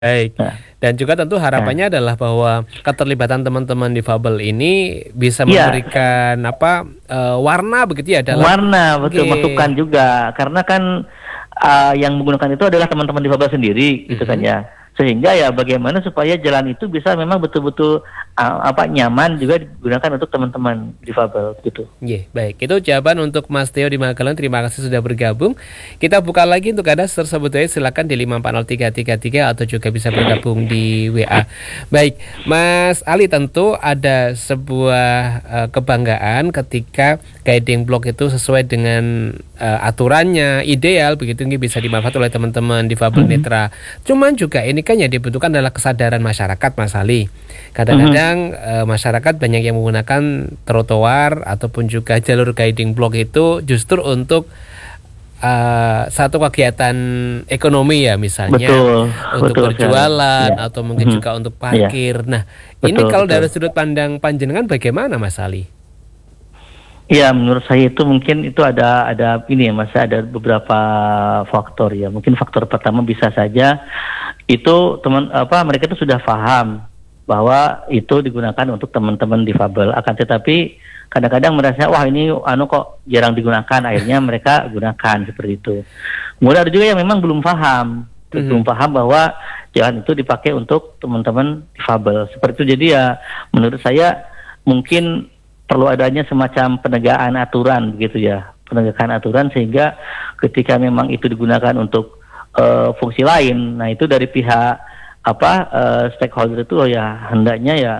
Baik. Nah, Dan juga tentu nah, harapannya adalah bahwa keterlibatan teman-teman difabel ini bisa iya, memberikan warna begitu ya dalam warna betul masukan Oke. juga karena kan yang menggunakan itu adalah teman-teman difabel sendiri gitu kan Mhm. ya. Sehingga ya bagaimana supaya jalan itu bisa memang betul-betul nyaman juga digunakan untuk teman-teman difabel gitu. Ye, baik. Itu jawaban untuk Mas Theo di Magelang. Terima kasih sudah bergabung. Kita buka lagi untuk Anda tersebut ya. Silakan di 540 333 atau juga bisa bergabung di WA. Baik, Mas Ali, tentu ada sebuah kebanggaan ketika guiding block itu sesuai dengan aturannya, ideal begitu, ini bisa dimanfaat oleh teman-teman difabel Mhm. netra. Cuman juga ini kan yang dibutuhkan adalah kesadaran masyarakat, Mas Ali. Mhm. Kadang-kadang masyarakat banyak yang menggunakan trotoar ataupun juga jalur guiding block itu justru untuk satu kegiatan ekonomi ya, misalnya Betul, untuk betul sekali. berjualan Iya. atau mungkin Mhm. juga untuk Iya, parkir. Nah, ini betul, kalau betul. dari sudut pandang panjenengan bagaimana, Mas Ali? Ya, menurut saya itu mungkin itu ada ini ya Mas, ada beberapa faktor ya. Mungkin faktor pertama bisa saja itu mereka itu sudah paham bahwa itu digunakan untuk teman-teman difabel. Akan tetapi kadang-kadang merasa wah ini kok jarang digunakan, akhirnya mereka gunakan seperti itu. Kemudian ada juga yang memang belum paham, belum Mhm. paham bahwa jalan itu dipakai untuk teman-teman difabel. Seperti itu. Jadi ya menurut saya mungkin perlu adanya semacam penegakan aturan begitu ya, penegakan aturan sehingga ketika memang itu digunakan untuk fungsi lain, nah itu dari pihak stakeholder itu ya hendaknya ya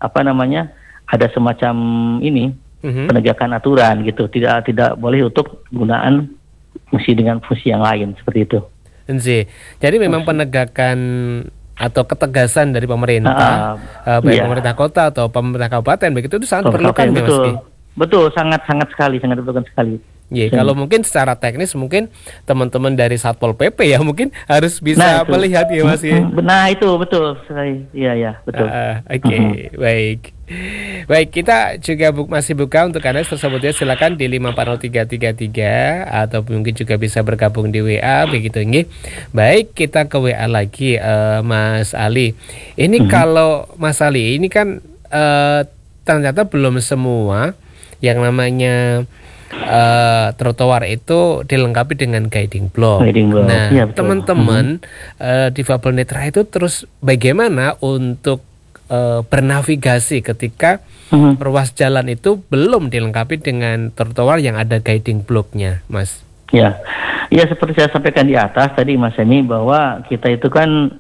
ada semacam ini Mhm. penegakan aturan gitu, tidak tidak boleh untuk penggunaan fungsi dengan fungsi yang lain seperti itu. Nzi. Jadi memang penegakan atau ketegasan dari pemerintah, baik Iya. pemerintah kota atau pemerintah kabupaten begitu, itu sangat diperlukan KPN ya, Mas betul, Ki. betul sangat sangat sekali, sangat diperlukan sekali. Ya, Ini. kalau mungkin secara teknis mungkin teman-teman dari Satpol PP ya mungkin harus Nah bisa itu, melihat ya, Mas Ki. nah itu betul sekali, iya ya betul. Oke, baik. Baik, kita juga masih buka untuk Anda tersebut ya. Silakan di 540 333 atau mungkin juga bisa bergabung di WA begitu nggih. Baik, kita ke WA lagi, Mas Ali. Ini Mhm. kalau Mas Ali ini kan ternyata belum semua yang namanya trotoar itu dilengkapi dengan guiding block. Guiding block, Nah, iya betul. teman-teman difabel netra itu terus bagaimana untuk bernavigasi ketika Mhm. ruas jalan itu belum dilengkapi dengan trotoar yang ada guiding blocknya, Mas? Ya, ya seperti saya sampaikan di atas tadi Mas Emi bahwa kita itu kan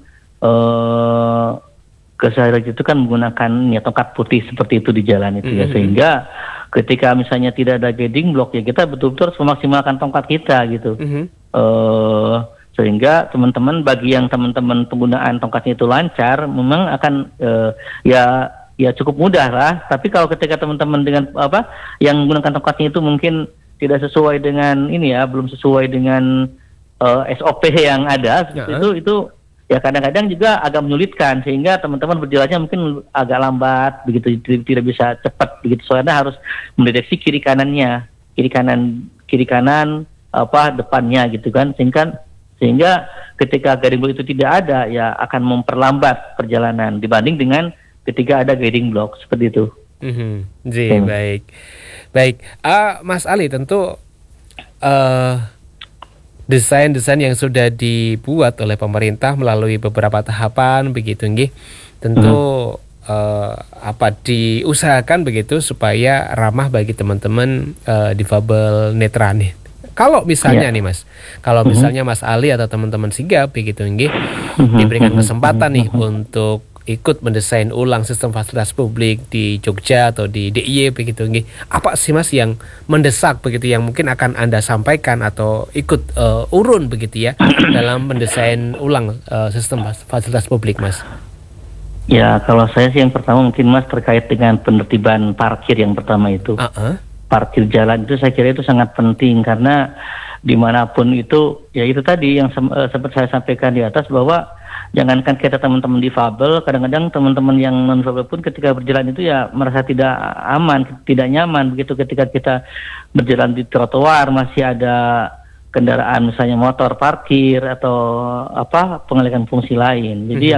keseharian itu kan menggunakan ya tongkat putih seperti itu di jalan itu ya, Mhm. sehingga ketika misalnya tidak ada guiding block ya kita betul-betul harus memaksimalkan tongkat kita gitu. Mhm. eh Sehingga bagi yang teman-teman penggunaan tongkatnya itu lancar, memang akan ya cukup mudah lah. Tapi kalau ketika teman-teman dengan yang menggunakan tongkatnya itu mungkin tidak sesuai dengan ini ya, belum sesuai dengan SOP yang ada, seperti Ya. itu ya kadang-kadang juga agak menyulitkan sehingga teman-teman berjalannya mungkin agak lambat begitu, tidak bisa cepat begitu, soalnya harus mendeteksi kiri kanan depannya gitu kan, sehingga ketika guiding block itu tidak ada ya akan memperlambat perjalanan dibanding dengan ketika ada guiding block seperti itu. Mhm. Baik. Baik, Mas Ali, tentu desain-desain yang sudah dibuat oleh pemerintah melalui beberapa tahapan begitu nggih. Tentu diusahakan begitu supaya ramah bagi teman-teman difabel netra nih. Kalau misalnya Ya. nih Mas, kalau Mhm. misalnya Mas Ali atau teman-teman sigap begitu nggih Mhm, diberikan mhm, kesempatan nih mhm. untuk ikut mendesain ulang sistem fasilitas publik di Jogja atau di DIY begitu nggih. Apa sih Mas yang mendesak begitu yang mungkin akan Anda sampaikan atau ikut urun begitu ya dalam mendesain ulang sistem fasilitas publik, Mas? Ya, kalau saya sih yang pertama mungkin Mas terkait dengan penertiban parkir yang pertama itu. Uh-uh. Parkir jalan itu saya kira itu sangat penting karena dimanapun itu ya itu tadi yang sempat saya sampaikan di atas bahwa jangankan kita teman-teman difabel, kadang-kadang teman-teman yang non difabel pun ketika berjalan itu ya merasa tidak aman, tidak nyaman begitu ketika kita berjalan di trotoar masih ada kendaraan misalnya motor parkir atau apa pengalihan fungsi lain. Jadi